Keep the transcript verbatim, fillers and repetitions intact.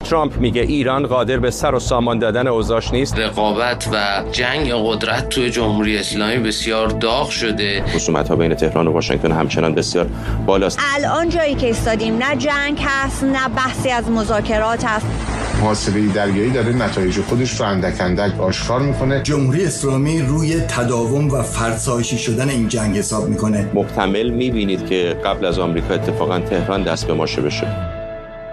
ترامپ میگه ایران قادر به سر و سامان دادن اوضاعش نیست. رقابت و جنگ قدرت توی جمهوری اسلامی بسیار داغ شده. خصومت‌ها بین تهران و واشنگتن همچنان بسیار بالاست. الان جایی که ایستادیم نه جنگ هست نه بحثی از مذاکرات هست. محاسبه درگیری داره نتایج خودش رو اندک اندک آشکار میکنه. جمهوری اسلامی روی تداوم و فرسایشی شدن این جنگ حساب میکنه. محتمل میبینید که قبل از آمریکا اتفاقا تهران دست به ماشه بشه.